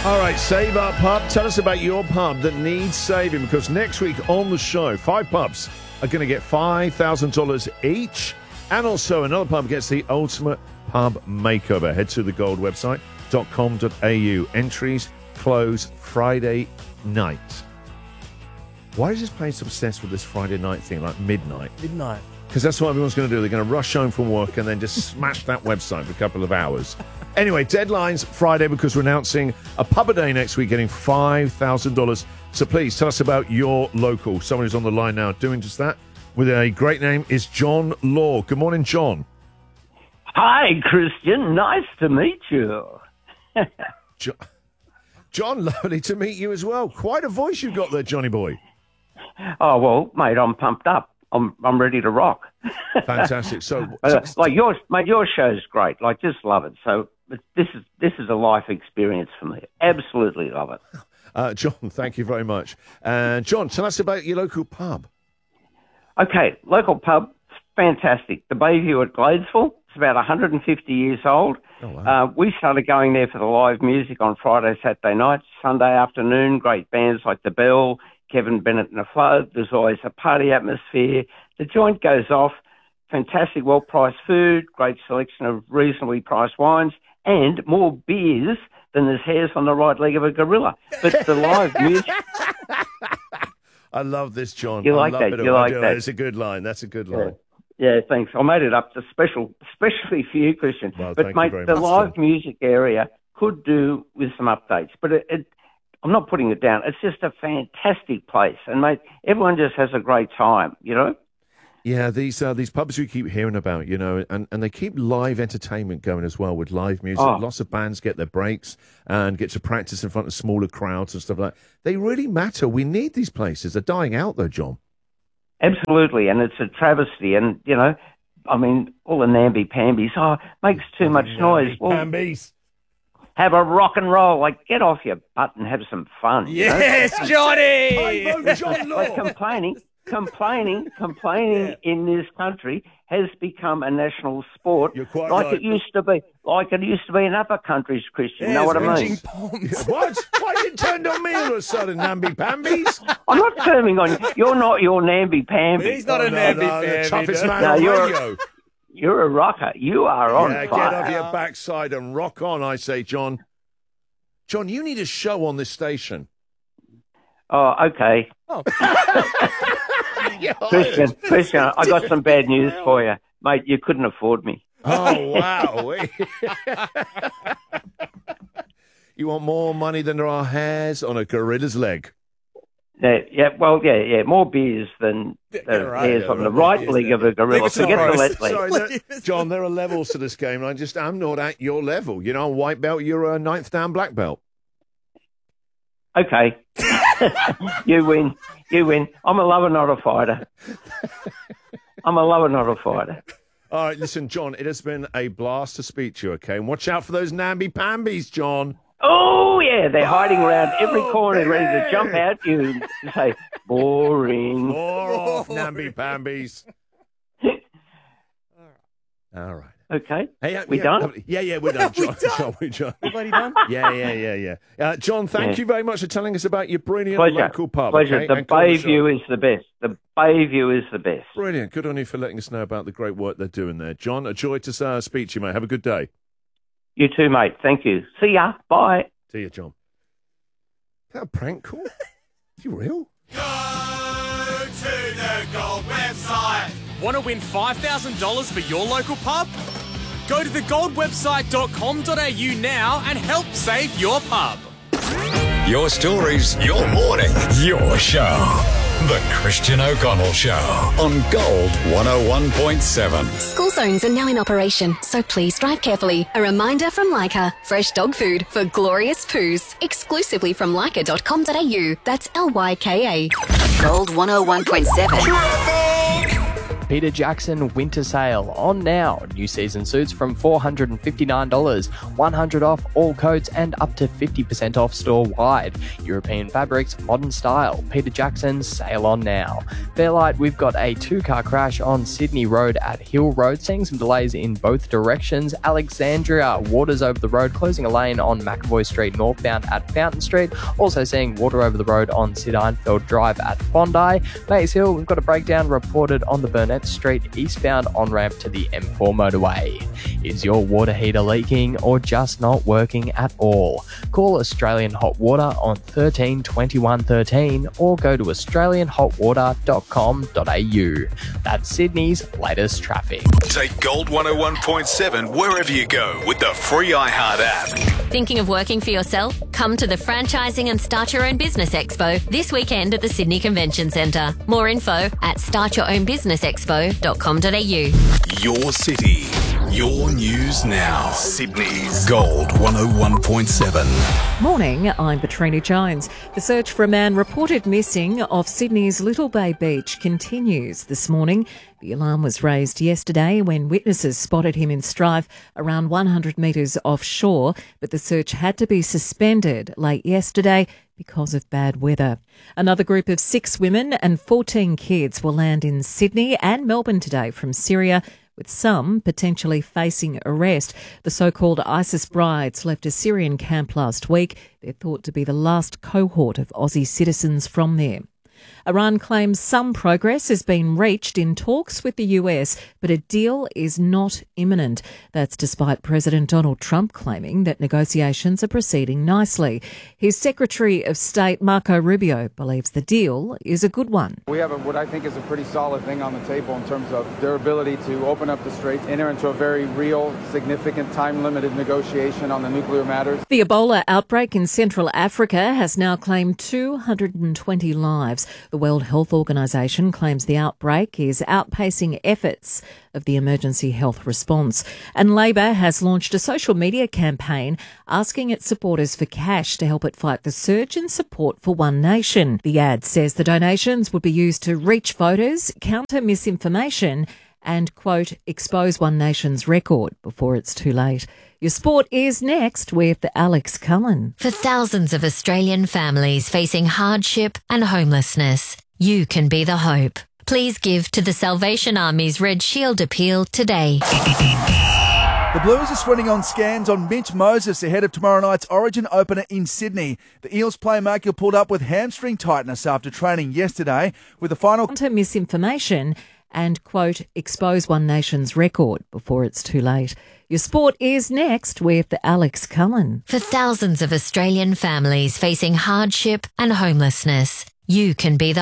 All right, Save Our Pub. Tell us about your pub that needs saving, because next week on the show, 5 pubs are going to get $5,000 each, and also another pub gets the ultimate pub makeover. Head to thegoldwebsite.com.au. Entries close Friday night. Why is this place obsessed with this Friday night thing, like midnight? Midnight. Because that's what everyone's going to do. They're going to rush home from work and then just smash that website for a couple of hours. Anyway, deadline's Friday because we're announcing a pub a day next week getting $5,000. So please tell us about your local. Someone who's on the line now doing just that with a great name is John Law. Good morning, John. Hi, Christian. Nice to meet you. John, lovely to meet you as well. Quite a voice you've got there, Johnny boy. Oh, well, mate, I'm pumped up. I'm ready to rock. Fantastic. So, like yours, mate, your show's great. Like, just love it. So this is a life experience for me. Absolutely love it. John, thank you very much. John, tell us about your local pub. Okay, local pub, fantastic. The Bayview at Gladesville. It's about 150 years old. Oh, wow. We started going there for the live music on Friday, Saturday nights, Sunday afternoon. Great bands like The Bell, Kevin Bennett and the Flood. There's always a party atmosphere. The joint goes off. Fantastic, well-priced food, great selection of reasonably priced wines, and more beers than there's hairs on the right leg of a gorilla. But the live music... I love this, John. You like that? You like that? It's a good line. That's a good line. Yeah, thanks. I made it up especially for you, Christian. Well, but, thank mate, you very the much, live John. music area could do with some updates. But I'm not putting it down. It's just a fantastic place. And, mate, everyone just has a great time, you know? Yeah, these pubs we keep hearing about, you know, and they keep live entertainment going as well with live music. Oh. Lots of bands get their breaks and get to practice in front of smaller crowds and stuff like that. They really matter. We need these places. They're dying out, though, John. Absolutely, and it's a travesty. And, you know, I mean, all the namby-pambies, makes too much noise. Well, Pambies. have a rock and roll. Like, get off your butt and have some fun. Yes, you know? Johnny! I vote John Law. Like complaining in this country has become a national sport. You're quite like right. it used to be. Like it used to be in other countries, Christian. You know what I mean? What? Why has it turned on me all of a sudden, namby-pambies? I'm not turning on you. You're not your namby-pamby. He's not a No, namby-pamby. the toughest man No, on you're- radio. You're a rocker. You are on Yeah, fire. get off your backside and rock on, I say, John. John, you need a show on this station. Oh, okay. Christian, I got some bad news for you. Mate, you couldn't afford me. Oh, wow. You want more money than there are hairs on a gorilla's leg. Yeah, more beers than hairs on the right leg of a gorilla. Forget the left leg. Sorry, John, there are levels to this game. I'm not at your level. You know, white belt, you're a ninth down black belt. Okay. You win. I'm a lover, not a fighter. All right, listen, John, it has been a blast to speak to you, okay? And watch out for those namby-pambies, John. Oh, yeah, they're hiding around every corner ready to jump out. You say, boring. More off, namby-pambies. All right. Okay. Hey, We done? lovely. Yeah, we're done, John. We're done. Everybody done? Yeah. John, thank you very much for telling us about your brilliant Pleasure. local pub. Pleasure. Okay? The And call the show. Bayview is the best. The Bayview is the best. Brilliant. Good on you for letting us know about the great work they're doing there. John, a joy to speak to you, mate. Have a good day. You too, mate. Thank you. See ya. Bye. See you, John. Is that a prank call? Is he real? Go to the Gold website. Want to win $5,000 for your local pub? Go to thegoldwebsite.com.au now and help save your pub. Your stories, your morning, your show. The Christian O'Connell Show on Gold 101.7. School zones are now in operation, so please drive carefully. A reminder from Leica. Fresh dog food for glorious poos. Exclusively from leica.com.au. That's Lyka. Gold 101.7. Peter Jackson Winter Sale on now. New season suits from $459, $100 off all coats and up to 50% off store-wide. European fabrics, modern style. Peter Jackson sale on now. Fairlight, we've got a 2-car crash on Sydney Road at Hill Road, seeing some delays in both directions. Alexandria, waters over the road, closing a lane on McAvoy Street northbound at Fountain Street. Also seeing water over the road on Sid Einfeld Drive at Bondi. Mays Hill, we've got a breakdown reported on the Burnett Street eastbound on-ramp to the M4 motorway. Is your water heater leaking or just not working at all? Call Australian Hot Water on 13 21 13 or go to australianhotwater.com.au. That's Sydney's latest traffic. Take Gold 101.7 wherever you go with the free iHeart app. Thinking of working for yourself? Come to the Franchising and Start Your Own Business Expo this weekend at the Sydney Convention Centre. More info at startyourownbusinessexpo.com.au. Your city, your news now. Sydney's Gold 101.7. Morning, I'm Petrina Jones. The search for a man reported missing off Sydney's Little Bay Beach continues this morning. The alarm was raised yesterday when witnesses spotted him in strife around 100 metres offshore, but the search had to be suspended late yesterday because of bad weather. Another group of 6 women and 14 kids will land in Sydney and Melbourne today from Syria, with some potentially facing arrest. The so-called ISIS brides left a Syrian camp last week. They're thought to be the last cohort of Aussie citizens from there. Iran claims some progress has been reached in talks with the US, but a deal is not imminent. That's despite President Donald Trump claiming that negotiations are proceeding nicely. His Secretary of State, Marco Rubio, believes the deal is a good one. We have what I think is a pretty solid thing on the table in terms of their ability to open up the straits, enter into a very real, significant, time-limited negotiation on the nuclear matters. The Ebola outbreak in Central Africa has now claimed 220 lives. The World Health Organization claims the outbreak is outpacing efforts of the emergency health response. And Labor has launched a social media campaign asking its supporters for cash to help it fight the surge in support for One Nation. The ad says the donations would be used to reach voters, counter misinformation and, quote, expose One Nation's record before it's too late. Your sport is next with Alex Cullen. For thousands of Australian families facing hardship and homelessness, you can be the hope. Please give to the Salvation Army's Red Shield appeal today. The Blues are sweating on scans on Mitch Moses ahead of tomorrow night's Origin opener in Sydney. The Eels playmaker pulled up with hamstring tightness after training yesterday with the final counter misinformation and, quote, expose One Nation's record before it's too late. Your sport is next with Alex Cullen. For thousands of Australian families facing hardship and homelessness, you can be the